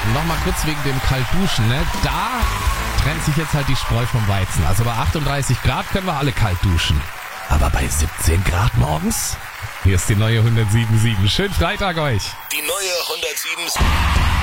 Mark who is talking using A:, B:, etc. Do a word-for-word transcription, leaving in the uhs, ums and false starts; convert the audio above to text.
A: nochmal kurz wegen dem Kaltduschen, ne? Da trennt sich jetzt halt die Spreu vom Weizen. Also bei achtunddreißig Grad können wir alle kalt duschen. Aber bei siebzehn Grad morgens? Hier ist die neue hundertsieben Komma sieben. Schönen Freitag euch.
B: Die neue hundertsieben Komma sieben.